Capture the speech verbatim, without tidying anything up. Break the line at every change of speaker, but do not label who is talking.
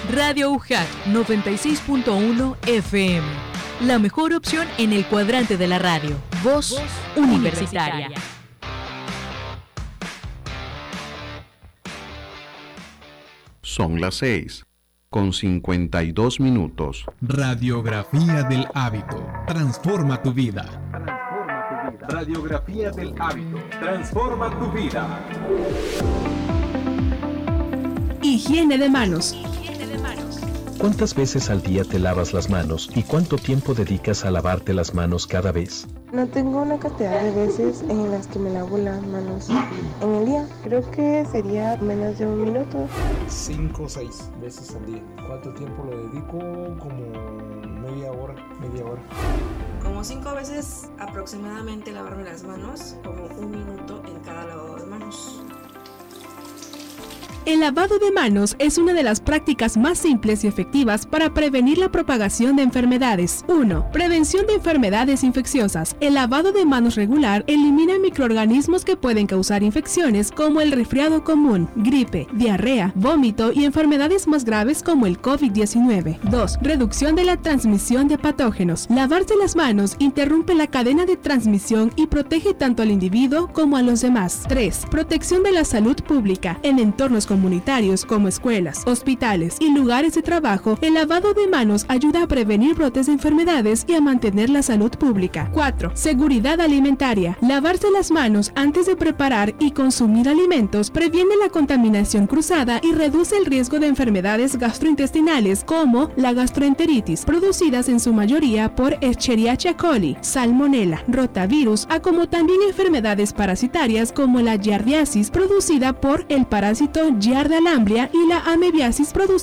Radio U J A C noventa y seis punto uno F M. La mejor opción en el cuadrante de la radio. Voz, Voz universitaria. universitaria.
Son las seis, con cincuenta y dos minutos.
Radiografía del hábito. Transforma tu vida. Transforma tu vida. Radiografía del hábito. Transforma tu vida.
Higiene de manos.
¿Cuántas veces al día te lavas las manos y cuánto tiempo dedicas a lavarte las manos cada vez?
No tengo una cantidad de veces en las que me lavo las manos en el día. Creo que sería menos de un minuto.
Cinco o seis veces al día. ¿Cuánto tiempo le dedico? Como media hora, media hora.
Como cinco veces aproximadamente lavarme las manos, como un minuto en cada lavado de manos.
El lavado de manos es una de las prácticas más simples y efectivas para prevenir la propagación de enfermedades. uno. Prevención de enfermedades infecciosas. El lavado de manos regular elimina microorganismos que pueden causar infecciones como el resfriado común, gripe, diarrea, vómito y enfermedades más graves como el COVID diecinueve. dos. Reducción de la transmisión de patógenos. Lavarse las manos interrumpe la cadena de transmisión y protege tanto al individuo como a los demás. tres. Protección de la salud pública. En entornos comunitarios como escuelas, hospitales y lugares de trabajo, el lavado de manos ayuda a prevenir brotes de enfermedades y a mantener la salud pública. cuatro. Seguridad alimentaria. Lavarse las manos antes de preparar y consumir alimentos previene la contaminación cruzada y reduce el riesgo de enfermedades gastrointestinales como la gastroenteritis, producidas en su mayoría por Escherichia coli, Salmonella, rotavirus, a como también enfermedades parasitarias como la giardiasis, producida por el parásito Giardia lamblia, y la amebiasis, producida